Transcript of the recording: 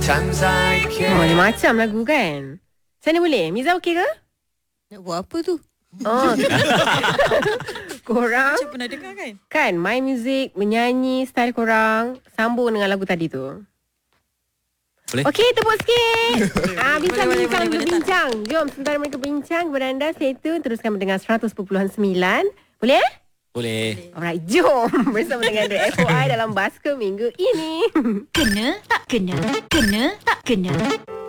Oh, ni macam lagu kan. Sana boleh? Miza okey ke? Nak buat apa tu? Oh. Korang Macam pernah dengar kan? kan main muzik, menyanyi style korang sambung dengan lagu tadi tu. Boleh? Okey, tepuk sikit. Bincang-bincang boleh, berbincang. Jom sementara mereka bincang kepada anda, stay tune teruskan mendengar 100.9. Boleh? Boleh. Alright, jom bersama dengan The FOI dalam Basker minggu ini. Kena tak kena, kena tak kena.